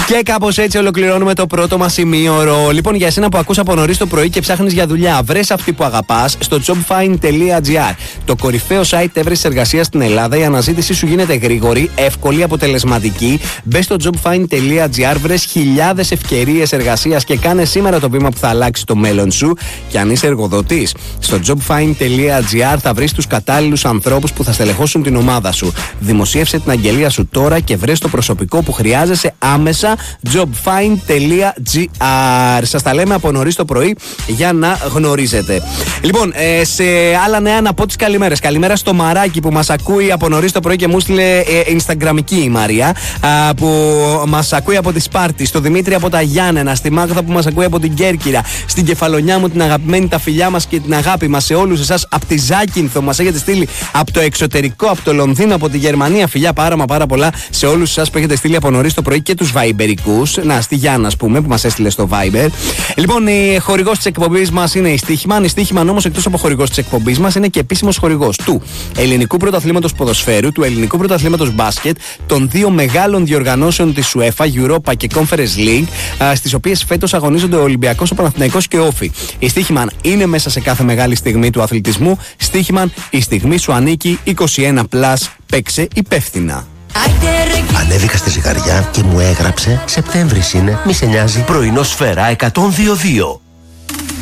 Και κάπως έτσι ολοκληρώνουμε το πρώτο μας ημίωρο. Λοιπόν, για εσένα που ακούς από νωρίς το πρωί και ψάχνεις για δουλειά, βρες αυτή που αγαπάς στο jobfind.gr. Το κορυφαίο site έβρεσης εργασίας στην Ελλάδα. Η αναζήτησή σου γίνεται γρήγορη, εύκολη, αποτελεσματική. Μπες στο jobfind.gr, βρες χιλιάδες ευκαιρίες εργασίας και κάνε σήμερα το βήμα που θα αλλάξει το μέλλον σου. Και αν είσαι εργοδότης, στο jobfind.gr θα βρεις τους κατάλληλους ανθρώπους που θα στελεχώσουν την ομάδα σου. Δημοσίευσε την αγγελία σου τώρα και βρες το προσωπικό που χρειάζεσαι άμεσα. jobfind.gr. Σας τα λέμε από νωρίς το πρωί για να γνωρίζετε. Λοιπόν, σε άλλα νέα να πω τις καλημέρες. Καλημέρα στο Μαράκι που μας ακούει από νωρίς το πρωί και μου στείλε Instagramική η Μαρία, που μας ακούει από τη Σπάρτη, στο Δημήτρη από τα Γιάννενα, στη Μάγδα που μας ακούει από την Κέρκυρα, στην Κεφαλονιά μου την αγαπημένη, τα φιλιά μας και την αγάπη μας σε όλους εσάς από τη Ζάκυνθο. Μας έχετε στείλει από το εξωτερικό, από το Λονδίνο, από τη Γερμανία. Φιλιά πάρα πολλά σε όλους εσάς που έχετε στείλει από νωρίς το πρωί και τους Viberικούς. Να, στη Γιάννα, ας πούμε, που μας έστειλε στο Viber. Λοιπόν, η χορηγός της εκπομπής μας είναι η Στίχημαν. Η Στίχημαν όμως, εκτός από χορηγός της εκπομπής μας, είναι και επίσημος χορηγός του Ελληνικού Πρωταθλήματος Ποδοσφαίρου, του Ελληνικού Πρωταθλήματος Μπάσκετ, των δύο μεγάλων διοργανώσεων της UEFA, Europa και Conference League, στις οποίες φέτος αγωνίζονται ο Ολυμπιακός, ο Παναθηναϊκός και ο Όφη. Η Στίχημαν είναι μέσα σε κάθε μεγάλη στιγμή του αθλητισμού. Στίχημαν, η στιγμή σου ανήκει. 21+, παίξε υπεύθυνα. Ανέβηκα στη ζυγαριά και μου έγραψε Σεπτέμβρης είναι, μη σε νοιάζει. Πρωινό Σφαίρα 102.2.